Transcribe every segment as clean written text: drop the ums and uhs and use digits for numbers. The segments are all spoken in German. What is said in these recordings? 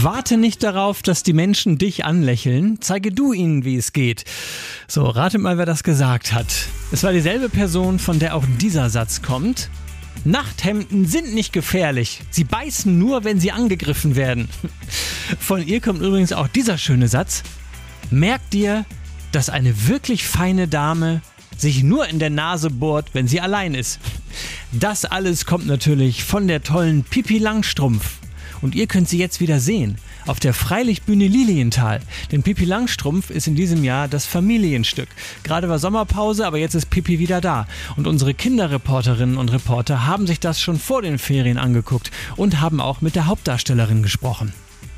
Warte nicht darauf, dass die Menschen dich anlächeln. Zeige du ihnen, wie es geht. So, ratet mal, wer das gesagt hat. Es war dieselbe Person, von der auch dieser Satz kommt. Nachthemden sind nicht gefährlich. Sie beißen nur, wenn sie angegriffen werden. Von ihr kommt übrigens auch dieser schöne Satz. Merk dir, dass eine wirklich feine Dame sich nur in der Nase bohrt, wenn sie allein ist. Das alles kommt natürlich von der tollen Pippi Langstrumpf. Und ihr könnt sie jetzt wieder sehen, auf der Freilichtbühne Lilienthal. Denn Pippi Langstrumpf ist in diesem Jahr das Familienstück. Gerade war Sommerpause, aber jetzt ist Pippi wieder da. Und unsere Kinderreporterinnen und Reporter haben sich das schon vor den Ferien angeguckt und haben auch mit der Hauptdarstellerin gesprochen.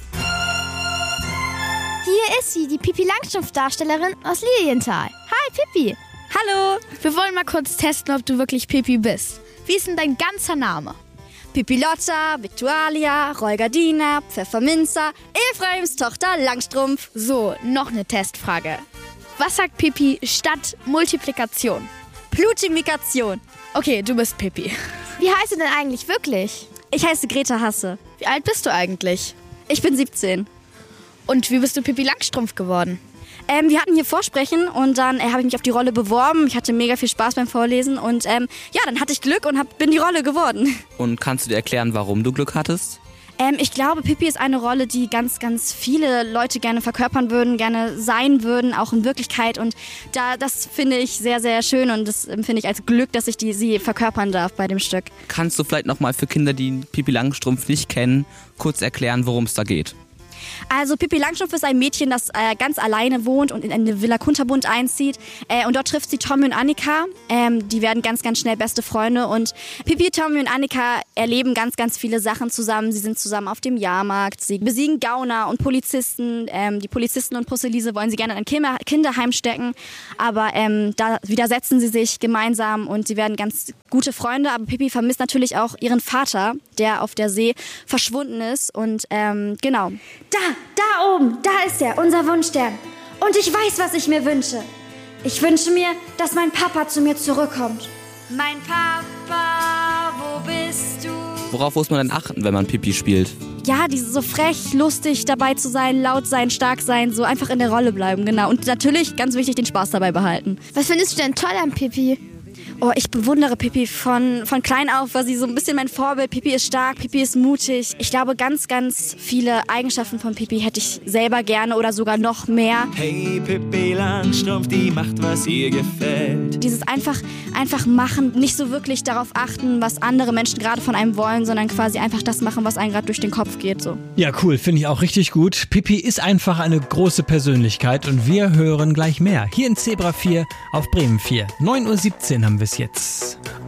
Hier ist sie, die Pippi Langstrumpf-Darstellerin aus Lilienthal. Hi Pippi! Hallo! Wir wollen mal kurz testen, ob du wirklich Pippi bist. Wie ist denn dein ganzer Name? Pippi-Lotta, Victualia, Rollgardina, Pfefferminzer, Ephraims Tochter Langstrumpf. So, noch eine Testfrage. Was sagt Pippi statt Multiplikation? Plutimikation. Okay, du bist Pippi. Wie heißt du denn eigentlich wirklich? Ich heiße Greta Hasse. Wie alt bist du eigentlich? Ich bin 17. Und wie bist du Pippi Langstrumpf geworden? Wir hatten hier Vorsprechen und dann habe ich mich auf die Rolle beworben. Ich hatte mega viel Spaß beim Vorlesen und dann hatte ich Glück und bin die Rolle geworden. Und kannst du dir erklären, warum du Glück hattest? Ich glaube, Pippi ist eine Rolle, die ganz, ganz viele Leute gerne verkörpern würden, gerne sein würden, auch in Wirklichkeit. Und das finde ich sehr, sehr schön und das empfinde ich als Glück, dass ich sie verkörpern darf bei dem Stück. Kannst du vielleicht nochmal für Kinder, die Pippi Langstrumpf nicht kennen, kurz erklären, worum es da geht? Also Pippi Langstrumpf ist ein Mädchen, das ganz alleine wohnt und in eine Villa Kunterbund einzieht. Und dort trifft sie Tommy und Annika. Die werden ganz, ganz schnell beste Freunde. Und Pippi, Tommy und Annika erleben ganz, ganz viele Sachen zusammen. Sie sind zusammen auf dem Jahrmarkt. Sie besiegen Gauner und Polizisten. Die Polizisten und Pusselise wollen sie gerne in ein Kinderheim stecken. Aber da widersetzen sie sich gemeinsam und sie werden ganz gute Freunde. Aber Pippi vermisst natürlich auch ihren Vater, der auf der See verschwunden ist. Und genau. Da oben, da ist er, unser Wunschstern. Und ich weiß, was ich mir wünsche. Ich wünsche mir, dass mein Papa zu mir zurückkommt. Mein Papa, wo bist du? Worauf muss man denn achten, wenn man Pippi spielt? Ja, so frech, lustig dabei zu sein, laut sein, stark sein, so einfach in der Rolle bleiben, genau. Und natürlich, ganz wichtig, den Spaß dabei behalten. Was findest du denn toll an Pippi? Oh, ich bewundere Pippi von klein auf, war sie so ein bisschen mein Vorbild. Pippi ist stark, Pippi ist mutig. Ich glaube, ganz, ganz viele Eigenschaften von Pippi hätte ich selber gerne oder sogar noch mehr. Hey, Pippi Langstrumpf, die macht, was ihr gefällt. Dieses einfach machen, nicht so wirklich darauf achten, was andere Menschen gerade von einem wollen, sondern quasi einfach das machen, was einem gerade durch den Kopf geht. So. Ja, cool, finde ich auch richtig gut. Pippi ist einfach eine große Persönlichkeit und wir hören gleich mehr. Hier in Zebra 4 auf Bremen 4. 9:17 Uhr haben wir es jetzt.